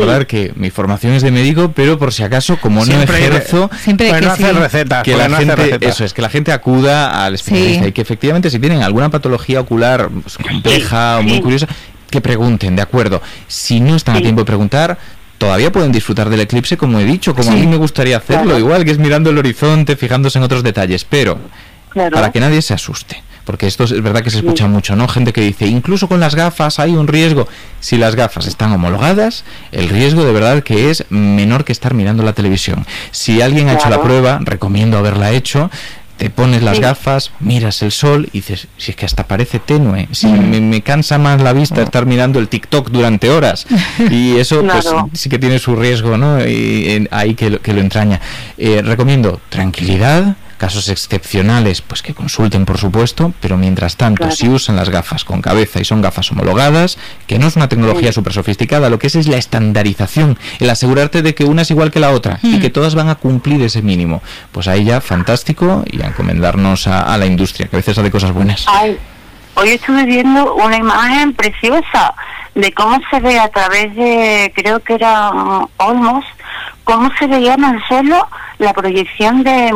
recordar que mi formación es de médico, pero por si acaso, como siempre, no ejerzo, siempre no hacer recetas, que la gente, eso es, que la gente acuda al especialista y que efectivamente si tienen alguna patología ocular pues, compleja o muy curiosa, que pregunten, de acuerdo. Si no están a tiempo de preguntar, todavía pueden disfrutar del eclipse, como he dicho, como a mí me gustaría hacerlo, igual que es mirando el horizonte, fijándose en otros detalles, pero para que nadie se asuste, porque esto es verdad que se escucha mucho, ¿no? Gente que dice, incluso con las gafas hay un riesgo. Si las gafas están homologadas, el riesgo de verdad que es menor que estar mirando la televisión. Si alguien ha hecho la prueba, recomiendo haberla hecho. Te pones las gafas, miras el sol y dices, si es que hasta parece tenue, si me cansa más la vista estar mirando el TikTok durante horas, y eso pues sí que tiene su riesgo, ¿no? Y ahí que lo entraña. Recomiendo tranquilidad, casos excepcionales, pues que consulten, por supuesto, pero mientras tanto, si usan las gafas con cabeza y son gafas homologadas, que no es una tecnología súper sofisticada, lo que es la estandarización, el asegurarte de que una es igual que la otra y que todas van a cumplir ese mínimo, pues ahí ya fantástico, y a encomendarnos a la industria, que a veces hace cosas buenas. Hoy estuve viendo una imagen preciosa de cómo se ve a través de, creo que era Olmos, cómo se veía en el suelo la proyección de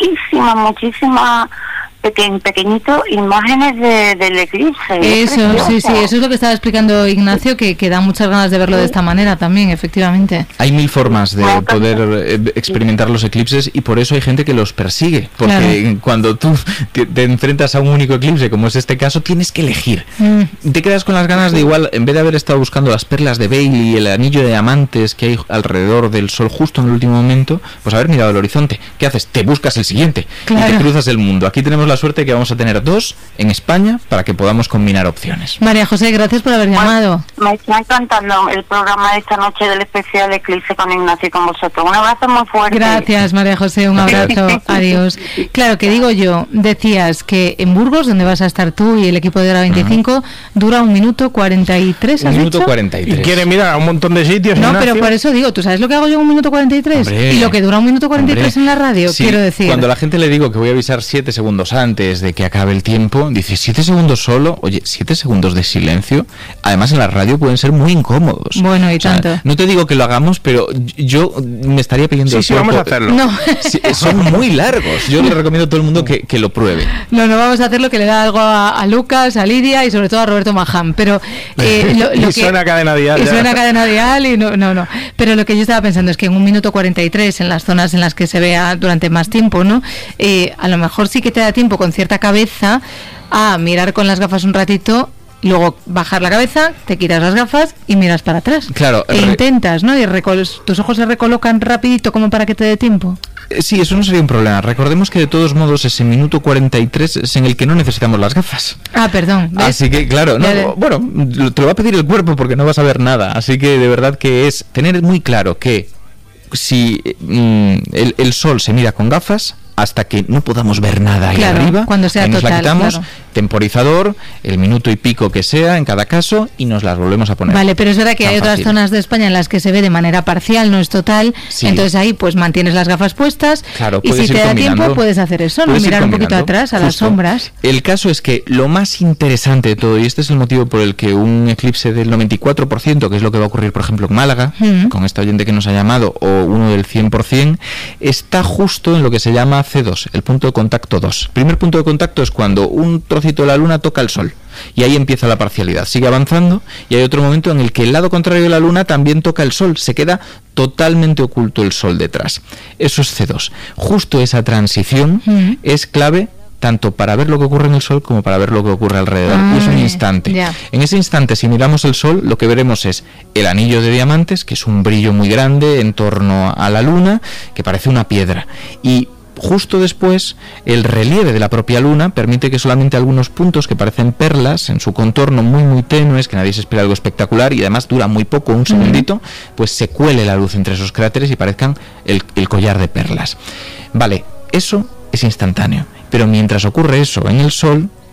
muchísimas pequeñito imágenes del eclipse. Eso, sí, eso es lo que estaba explicando Ignacio, que da muchas ganas de verlo de esta manera también, efectivamente. Hay 1000 formas de poder experimentar los eclipses, y por eso hay gente que los persigue, porque cuando tú te enfrentas a un único eclipse, como es este caso, tienes que elegir. Te quedas con las ganas de igual, en vez de haber estado buscando las perlas de Bailey y el anillo de diamantes que hay alrededor del sol justo en el último momento, pues haber mirado el horizonte. ¿Qué haces? Te buscas el siguiente y te cruzas el mundo. Aquí tenemos la suerte que vamos a tener 2 en España para que podamos combinar opciones. María José, gracias por haber llamado. Me está encantando el programa de esta noche del especial Eclipse con Ignacio y con vosotros. Un abrazo muy fuerte. Gracias, María José, un abrazo. Adiós. Claro, que digo yo, decías que en Burgos, donde vas a estar tú y el equipo de Hora 25, dura 1 minuto 43, ¿has 1 minuto 43. ¿Y quiere mirar a un montón de sitios? No, Ignacio, pero por eso digo, ¿tú sabes lo que hago yo en 1 minuto 43? Hombre, y lo que dura 1 minuto 43 en la radio, quiero decir. Cuando la gente le digo que voy a avisar 7 segundos antes de que acabe el tiempo, dice 7 segundos solo. Oye, 7 segundos de silencio, además en la radio pueden ser muy incómodos. Bueno, y tanto. No te digo que lo hagamos, pero yo me estaría pidiendo sí, vamos a hacerlo. No. Son muy largos. Yo le recomiendo a todo el mundo que lo pruebe. No vamos a hacerlo, que le da algo a Lucas, a Lidia y sobre todo a Roberto Maján, pero y suena Cadena Dial. Y suena Cadena Dial y no. Pero lo que yo estaba pensando es que en 1 minuto 43, en las zonas en las que se vea durante más tiempo, ¿no? A lo mejor sí que te da tiempo con cierta cabeza a mirar con las gafas un ratito, luego bajar la cabeza, te quitas las gafas y miras para atrás. Claro. E intentas, ¿no? Y tus ojos se recolocan rapidito como para que te dé tiempo. Sí, eso no sería un problema. Recordemos que de todos modos ese minuto 43 es en el que no necesitamos las gafas. Perdón. ¿Ves? Así que, claro, bueno, te lo va a pedir el cuerpo porque no vas a ver nada. Así que de verdad que es tener muy claro que si el sol se mira con gafas, hasta que no podamos ver nada ahí arriba, cuando sea ahí nos total, la quitamos, temporizador, el minuto y pico que sea en cada caso, y nos las volvemos a poner. Vale, pero es verdad que hay otras zonas de España en las que se ve de manera parcial, no es total, entonces ahí pues mantienes las gafas puestas, y si te da tiempo puedes hacer eso, ¿no? Mirar un poquito atrás, a las sombras. El caso es que lo más interesante de todo, y este es el motivo por el que un eclipse del 94%, que es lo que va a ocurrir por ejemplo en Málaga, con este oyente que nos ha llamado, o uno del 100%, está justo en lo que se llama C2, el punto de contacto 2. El primer punto de contacto es cuando un trocito de la luna toca el sol, y ahí empieza la parcialidad, sigue avanzando, y hay otro momento en el que el lado contrario de la luna también toca el sol, se queda totalmente oculto el sol detrás. Eso es C2. Justo esa transición es clave tanto para ver lo que ocurre en el sol como para ver lo que ocurre alrededor. Y es un instante. En ese instante, si miramos el sol, lo que veremos es el anillo de diamantes, que es un brillo muy grande en torno a la luna, que parece una piedra, y justo después el relieve de la propia luna permite que solamente algunos puntos que parecen perlas en su contorno muy tenues, que nadie se espera algo espectacular y además dura muy poco, un segundito, pues se cuele la luz entre esos cráteres y parezcan el collar de perlas. Vale, eso es instantáneo, pero mientras ocurre eso en el sol,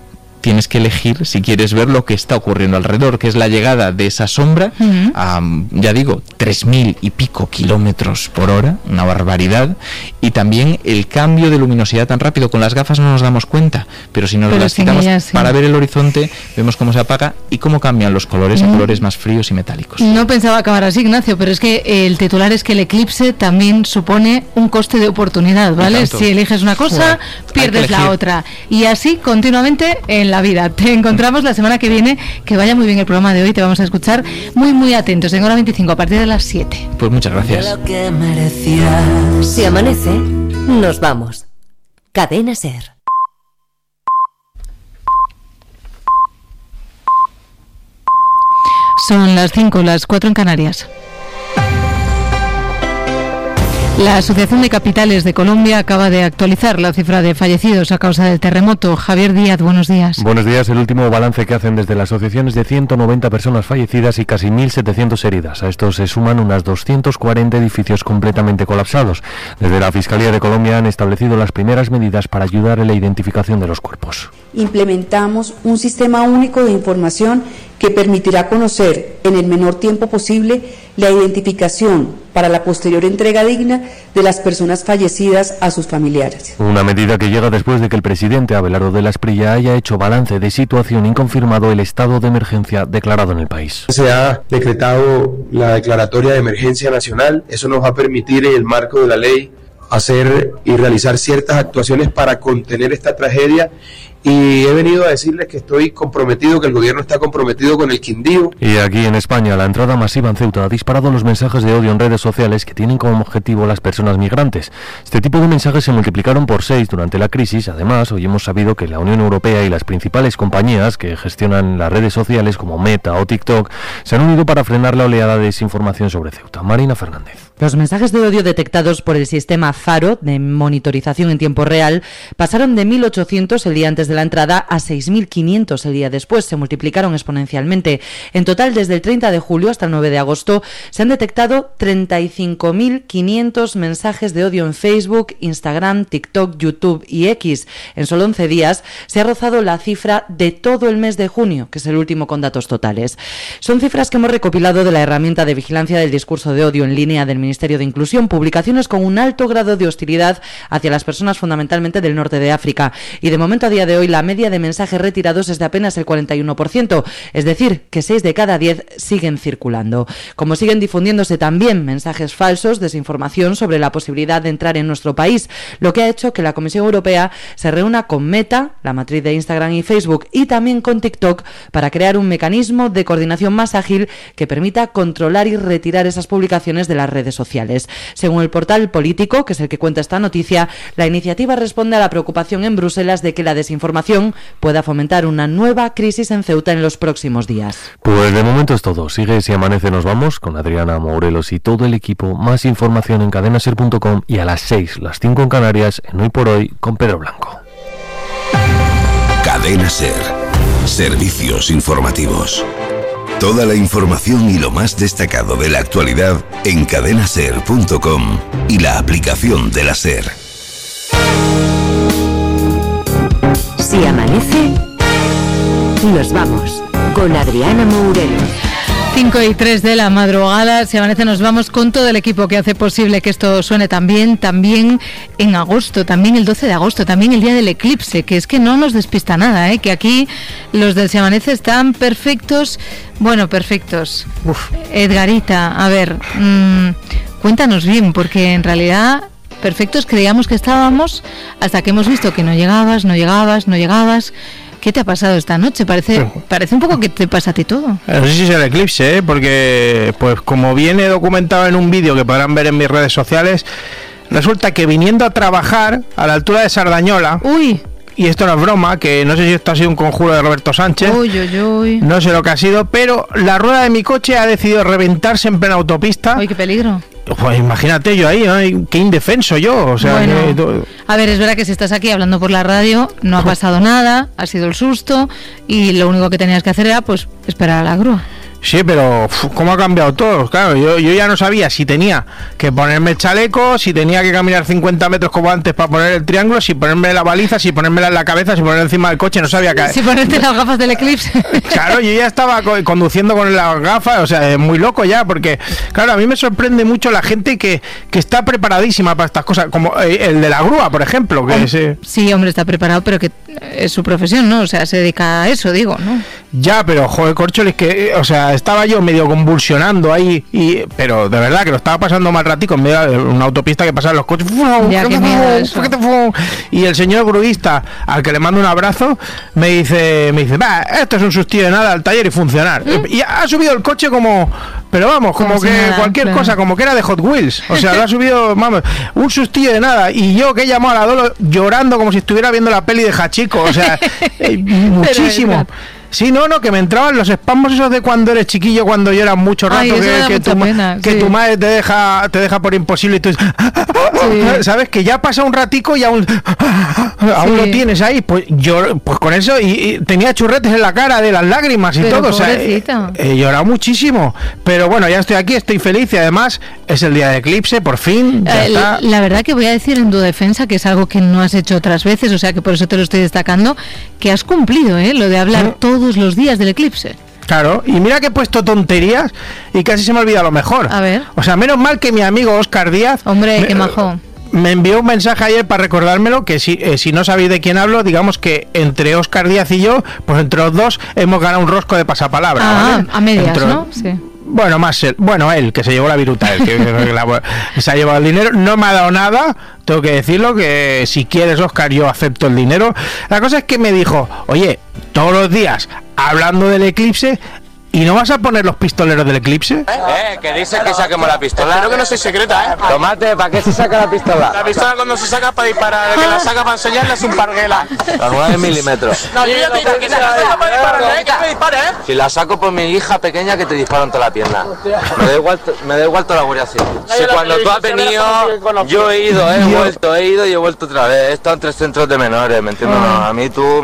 tienes que elegir si quieres ver lo que está ocurriendo alrededor, que es la llegada de esa sombra a, ya digo, 3.000 y pico kilómetros por hora, una barbaridad, y también el cambio de luminosidad tan rápido. Con las gafas no nos damos cuenta, pero si nos las quitamos para ver el horizonte, vemos cómo se apaga y cómo cambian los colores a colores más fríos y metálicos. No pensaba acabar así, Ignacio, pero es que el titular es que el eclipse también supone un coste de oportunidad, ¿vale? Si eliges una cosa, pierdes la otra. Y así continuamente en la vida. Te encontramos la semana que viene. Que vaya muy bien el programa de hoy. Te vamos a escuchar muy atentos en hora 25 a partir de las 7. Pues muchas gracias. Si amanece, nos vamos. Cadena SER. Son las 5, las 4 en Canarias. La Asociación de Capitales de Colombia acaba de actualizar la cifra de fallecidos a causa del terremoto. Javier Díaz, buenos días. Buenos días. El último balance que hacen desde la asociación es de 190 personas fallecidas y casi 1.700 heridas. A esto se suman unas 240 edificios completamente colapsados. Desde la Fiscalía de Colombia han establecido las primeras medidas para ayudar en la identificación de los cuerpos. Implementamos un sistema único de información que permitirá conocer en el menor tiempo posible la identificación para la posterior entrega digna de las personas fallecidas a sus familiares. Una medida que llega después de que el presidente Abelardo de la Espriella haya hecho balance de situación y confirmado el estado de emergencia declarado en el país. Se ha decretado la declaratoria de emergencia nacional. Eso nos va a permitir, en el marco de la ley, hacer y realizar ciertas actuaciones para contener esta tragedia. Y he venido a decirles que estoy comprometido, que el gobierno está comprometido con el Quindío. Y aquí en España, la entrada masiva en Ceuta ha disparado los mensajes de odio en redes sociales que tienen como objetivo las personas migrantes. Este tipo de mensajes se multiplicaron por 6 durante la crisis. Además, hoy hemos sabido que la Unión Europea y las principales compañías que gestionan las redes sociales como Meta o TikTok se han unido para frenar la oleada de desinformación sobre Ceuta. Marina Fernández. Los mensajes de odio detectados por el sistema Faro de monitorización en tiempo real pasaron de 1.800 el día antes de la entrada a 6.500 el día después. Se multiplicaron exponencialmente. En total, desde el 30 de julio hasta el 9 de agosto, se han detectado 35.500 mensajes de odio en Facebook, Instagram, TikTok, YouTube y X. En solo 11 días se ha rozado la cifra de todo el mes de junio, que es el último con datos totales. Son cifras que hemos recopilado de la herramienta de vigilancia del discurso de odio en línea del Ministerio de Inclusión, publicaciones con un alto grado de hostilidad hacia las personas fundamentalmente del norte de África. Y de momento, a día de hoy, la media de mensajes retirados es de apenas el 41%, es decir, que 6 de cada 10 siguen circulando. Como siguen difundiéndose también mensajes falsos, desinformación sobre la posibilidad de entrar en nuestro país, lo que ha hecho que la Comisión Europea se reúna con Meta, la matriz de Instagram y Facebook, y también con TikTok para crear un mecanismo de coordinación más ágil que permita controlar y retirar esas publicaciones de las redes sociales. Según el portal Político, que es el que cuenta esta noticia, la iniciativa responde a la preocupación en Bruselas de que la desinformación pueda fomentar una nueva crisis en Ceuta en los próximos días. Pues de momento es todo. Sigue Si Amanece Nos Vamos con Adriana Morelos y todo el equipo. Más información en cadenaser.com y a las 6, las 5 en Canarias, en Hoy por Hoy con Pedro Blanco. Cadena SER. Servicios informativos. Toda la información y lo más destacado de la actualidad en cadenaser.com y la aplicación de la SER. Si amanece, nos vamos con Adriana Morelos. 5:03 de la madrugada, Si amanece nos vamos con todo el equipo que hace posible que esto suene también en agosto, también el 12 de agosto, también el día del eclipse, que es que no nos despista nada, que aquí los del Si amanece están perfectos, perfectos. Edgarita, a ver, cuéntanos bien, porque en realidad perfectos creíamos que estábamos hasta que hemos visto que no llegabas. ¿Qué te ha pasado esta noche? Parece un poco que te pasa a ti todo. No sé si es el eclipse, porque pues como viene documentado en un vídeo que podrán ver en mis redes sociales, resulta que viniendo a trabajar a la altura de Sardañola... ¡Uy! Y esto no es broma, que no sé si esto ha sido un conjuro de Roberto Sánchez. Uy. No sé lo que ha sido, pero la rueda de mi coche ha decidido reventarse en plena autopista. ¡Uy, qué peligro! Pues imagínate yo ahí, ¿no? Qué indefenso yo, o sea... Bueno, a ver, es verdad que si estás aquí hablando por la radio, no ha pasado nada, ha sido el susto, y lo único que tenías que hacer era, pues, esperar a la grúa. Sí, pero ¿cómo ha cambiado todo? Claro, yo ya no sabía si tenía que ponerme el chaleco, si tenía que caminar 50 metros como antes para poner el triángulo, si ponerme la baliza, si ponérmela en la cabeza, si ponerla encima del coche, no sabía qué. Si ponerte las gafas del Eclipse. Claro, yo ya estaba conduciendo con las gafas, o sea, muy loco ya, porque, claro, a mí me sorprende mucho la gente que está preparadísima para estas cosas, como el de la grúa, por ejemplo. Sí, hombre, está preparado, pero que es su profesión, ¿no? O sea, se dedica a eso, digo, ¿no? Ya, pero, joder, Córcholes, que, o sea, estaba yo medio convulsionando ahí, pero de verdad que lo estaba pasando mal ratico en medio de una autopista que pasaban los coches. Ya, qué miedo eso. Y el señor gruista, al que le mando un abrazo, me dice, va, esto es un sustillo de nada al taller y funcionar. Y ha subido el coche como, pero vamos, como que nada, cualquier cosa, como que era de Hot Wheels. O sea, lo ha subido, vamos, un sustillo de nada. Y yo que he llamado a la Dolo llorando como si estuviera viendo la peli de Hachiko. O sea, muchísimo. Sí, no, que me entraban los espasmos esos de cuando eres chiquillo, cuando lloras mucho rato. Ay, que tu madre te deja por imposible y tú sabes que ya pasa un ratico y aún lo tienes ahí. Pues yo, pues con eso, y tenía churretes en la cara de las lágrimas y pero todo. O sea, he llorado muchísimo. Pero bueno, ya estoy aquí, estoy feliz y además es el día de Eclipse, por fin. Ya está. La verdad que voy a decir en tu defensa que es algo que no has hecho otras veces, o sea que por eso te lo estoy destacando, que has cumplido, lo de hablar todos los días del eclipse. Claro, y mira que he puesto tonterías y casi se me olvida lo mejor. A ver. O sea, menos mal que mi amigo Óscar Díaz... Hombre, qué majo. Me envió un mensaje ayer para recordármelo, que si no sabéis de quién hablo, digamos que entre Óscar Díaz y yo, pues entre los dos hemos ganado un rosco de pasapalabra. ¿Vale? A medias, ¿no? Sí. Bueno, él, que se llevó la viruta, que se ha llevado el dinero, no me ha dado nada, tengo que decirlo, que si quieres, Óscar, yo acepto el dinero. La cosa es que me dijo, oye, todos los días hablando del eclipse, ¿y no vas a poner los pistoleros del eclipse? Que dices que saquemos la pistola. Creo que no soy secreta, Tomate, ¿para qué se saca la pistola? La pistola cuando se saca para disparar, el que la saca para enseñarle es un parguela. La 9 milímetros. No, yo ya te digo que se la saca para disparar, que me dispare, Si la saco por mi hija pequeña, que te disparan toda la pierna. Me da igual toda la Guardia Civil. Si cuando tú has venido, yo he ido, he ido y he vuelto otra vez. He estado en 3 centros de menores, ¿me entiendes? No, a mí tú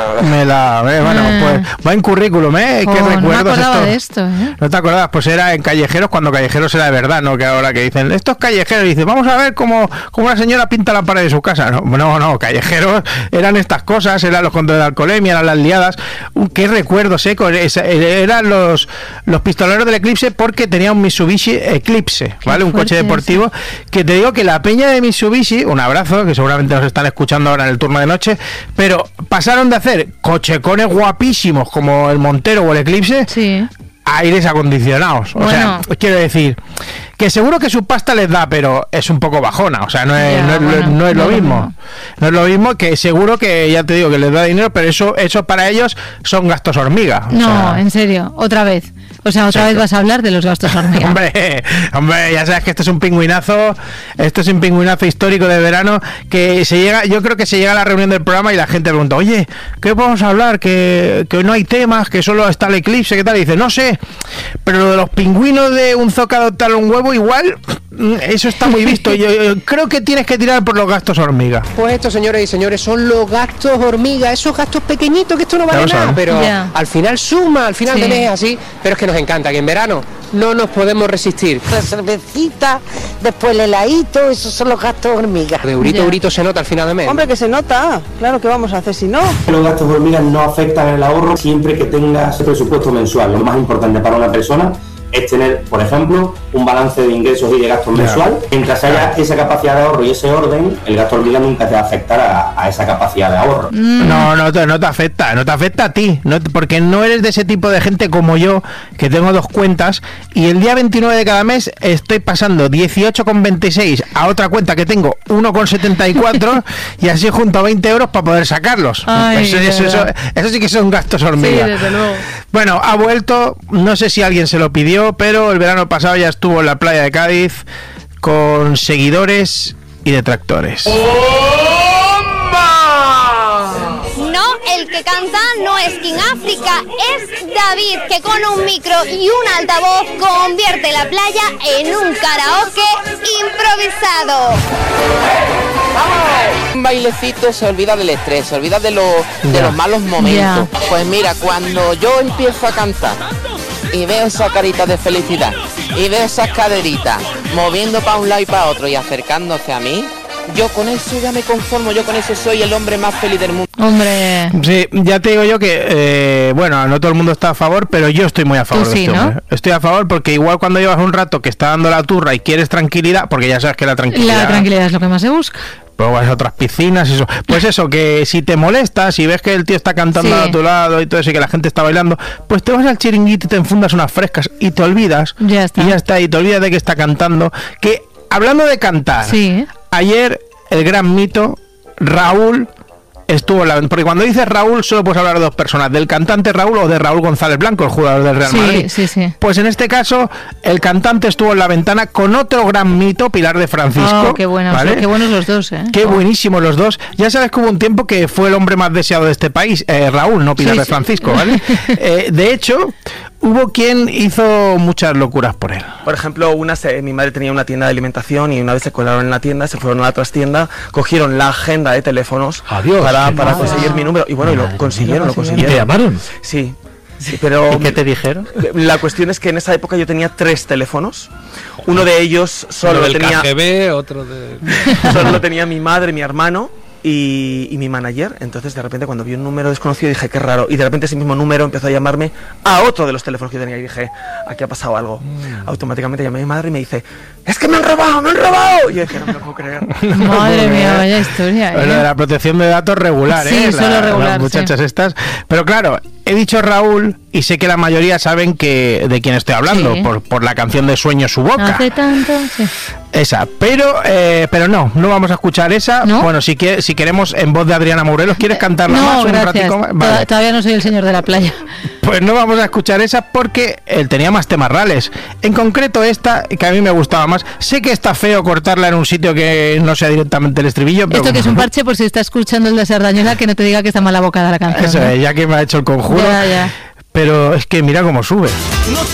bueno, pues va en currículum, ¿Qué recuerdos de esto, ¿No te acordabas? Pues era en Callejeros, cuando Callejeros era de verdad, ¿no? Que ahora que dicen, estos Callejeros, y dice, vamos a ver cómo una señora pinta la pared de su casa. No, Callejeros eran estas cosas, eran los controles de alcoholemia, eran las liadas. Qué recuerdos, eran los pistoleros del Eclipse, porque tenía un Mitsubishi Eclipse, ¿vale? Un coche deportivo, que te digo que la peña de Mitsubishi, un abrazo, que seguramente nos están escuchando ahora en el turno de noche, pero pasaron de hacer cochecones guapísimos como el Montero o el Eclipse, a aires acondicionados. O sea, quiero decir que seguro que su pasta les da, pero es un poco bajona. O sea, no es lo mismo. No es lo mismo, que seguro que, ya te digo, que les da dinero, pero eso para ellos son gastos hormiga. En serio, otra vez. O sea, otra vez vas a hablar de los gastos hormiga. Hombre, ya sabes que esto es un pingüinazo histórico de verano, que yo creo que se llega a la reunión del programa y la gente pregunta, oye, ¿qué podemos hablar? Que no hay temas, que solo está el eclipse, ¿qué tal? Y dice, no sé, pero lo de los pingüinos de un zoca adoptar un huevo, igual, eso está muy visto. Yo creo que tienes que tirar por los gastos hormiga. Pues esto, señores y señores, son los gastos hormiga, esos gastos pequeñitos que esto no vale nada, pero al final suma, al final de mes así, pero es que nos encanta, que en verano no nos podemos resistir. La cervecita, después el heladito, esos son los gastos hormiga. De eurito se nota al final de mes. Hombre, que se nota, claro, que vamos a hacer si no. Los gastos hormigas no afectan el ahorro siempre que tengas presupuesto mensual. Lo más importante para una persona es tener, por ejemplo, un balance de ingresos y de gastos mensual. Mientras haya esa capacidad de ahorro y ese orden, el gasto hormiga nunca te va a afectar a esa capacidad de ahorro. No te afecta a ti, porque no eres de ese tipo de gente como yo, que tengo 2 cuentas, y el día 29 de cada mes estoy pasando 18,26 a otra cuenta que tengo 1,74 y así junto 20 euros para poder sacarlos. Eso sí que son gastos hormiga. Sí, desde luego. Bueno, ha vuelto, no sé si alguien se lo pidió, pero el verano pasado ya estuvo en la playa de Cádiz con seguidores y detractores. No, el que canta no es King África, es David, que con un micro y un altavoz convierte la playa en un karaoke improvisado. Un bailecito se olvida del estrés, se olvida de los malos momentos. Pues mira, cuando yo empiezo a cantar y veo esa carita de felicidad y veo esas caderitas moviendo para un lado y para otro y acercándose a mí, yo con eso ya me conformo, yo con eso soy el hombre más feliz del mundo. Hombre. Sí, ya te digo yo que, bueno, no todo el mundo está a favor, pero yo estoy muy a favor de este hombre. Estoy a favor porque igual cuando llevas un rato que está dando la turra y quieres tranquilidad, porque ya sabes que la tranquilidad es lo que más se busca. Pues vas a otras piscinas y eso. Pues eso, que si te molestas, si ves que el tío está cantando a tu lado y todo eso y que la gente está bailando, pues te vas al chiringuito y te enfundas unas frescas y te olvidas. Ya está. Y ya está, y te olvidas de que está cantando. Que, hablando de cantar, ayer el gran mito, Raúl, estuvo en la... Porque cuando dices Raúl solo puedes hablar de dos personas, del cantante Raúl o de Raúl González Blanco, el jugador del Real Madrid. Sí. Pues en este caso el cantante estuvo en la ventana con otro gran mito, Pilar de Francisco. Qué buenos, ¿vale? Qué buenos los dos, Qué buenísimos los dos. Ya sabes que hubo un tiempo que fue el hombre más deseado de este país, Raúl, no Pilar de Francisco, ¿vale? De hecho, hubo quien hizo muchas locuras por él. Por ejemplo, mi madre tenía una tienda de alimentación y una vez se colaron en la tienda, se fueron a la trastienda, cogieron la agenda de teléfonos para conseguir mi número y bueno, y lo consiguieron. ¿Y te llamaron? Sí, pero... ¿Y qué te dijeron? La cuestión es que en esa época yo tenía 3 teléfonos. Uno de ellos solo lo tenía... KGB, otro de... Solo lo tenía mi madre, mi hermano y mi manager. Entonces de repente cuando vi un número desconocido dije qué raro, y de repente ese mismo número empezó a llamarme a otro de los teléfonos que yo tenía y dije aquí ha pasado algo. Automáticamente llamé a mi madre y me dice es que me han robado. Y yo dije no me lo puedo creer. Madre mía, vaya historia. Lo de la protección de datos regular, solo regular, las muchachas estas. Pero claro, he dicho Raúl y sé que la mayoría saben de quién estoy hablando, por la canción de Sueño su boca. Hace tanto, Esa, pero no vamos a escuchar esa. ¿No? Bueno, si queremos en voz de Adriana Morelos, ¿quieres cantarla más un ratico más? Vale. Todavía no soy el señor de la playa. Pues no vamos a escuchar esa porque él tenía más temas reales. En concreto esta, que a mí me gustaba más. Sé que está feo cortarla en un sitio que no sea directamente el estribillo, pero... Esto que es un parche por si está escuchando el de Sardañola, que no te diga que está mal abocada la canción. Eso, ya que me ha hecho el conjuro. Ya. Pero es que mira cómo sube.